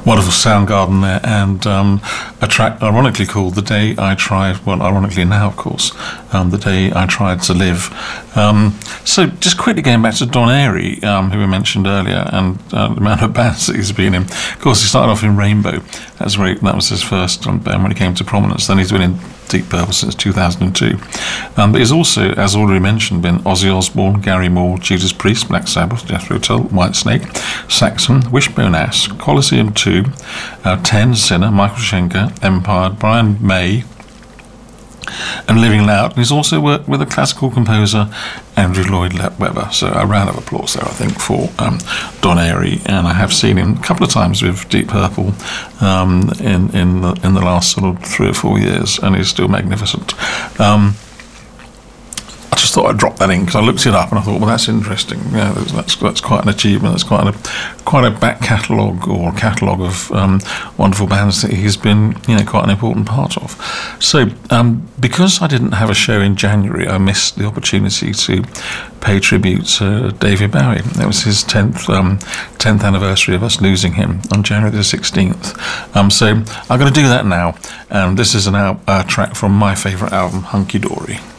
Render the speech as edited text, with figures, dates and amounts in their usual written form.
Wonderful Soundgarden there, and a track ironically called "The Day I Tried." Well, ironically now, of course, "The Day I Tried to Live." So, just quickly going back to Don Airey, who we mentioned earlier, and the amount of bands that he's been in. Of course, he started off in Rainbow. That was his first band when he came to prominence. Then he's been in Deep Purple since 2002. But he's also, as already mentioned, been Ozzy Osbourne, Gary Moore, Judas Priest, Black Sabbath, Jethro Tull, Whitesnake, Saxon, Wishbone Ash, Colosseum 2, Ten, Sinner, Michael Schenker, Empire, Brian May, and Living Loud. And he's also worked with the classical composer Andrew Lloyd Webber. So a round of applause there, I think, for Don Airey. And I have seen him a couple of times with Deep Purple in the last sort of 3 or 4 years, and he's still magnificent. I just thought I'd drop that in because I looked it up and I thought, well, that's interesting. Yeah, that's quite an achievement. That's quite a back catalogue or catalogue of wonderful bands that he's been, quite an important part of. So, because I didn't have a show in January, I missed the opportunity to pay tribute to David Bowie. It was his 10th anniversary of us losing him on January the 16th. So I'm going to do that now, and this is a track from my favourite album, Hunky Dory.